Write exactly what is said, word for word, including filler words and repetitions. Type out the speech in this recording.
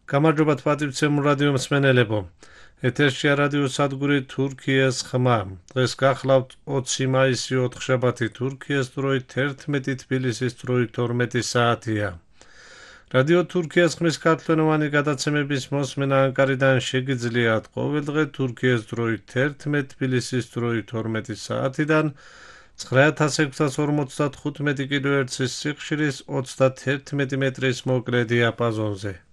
გამარჯობა პატივცემულ რადიო მსმენელებო. ეთერშია რადიო სადგური თურქიას ხმა. დღეს გახლავთ ოცი მაისი ოთხშაბათი თურქიას დროით თერთმეტი თბილისის დროით თორმეტი საათია. რადიო თურქიას ხმის ქართლენოვანი გადაცემების მოსმენა ანკარიდან შეგიძლიათ ყოველდღე თურქიას დროით თერთმეტი თბილისის დროით თორმეტი საათიდან ცხრა ათას ექვსას ორმოცდათხუთმეტი კილოჰერცის სიხშირის ოცდათერთმეტი მეტრის მოკლე დიაპაზონზე.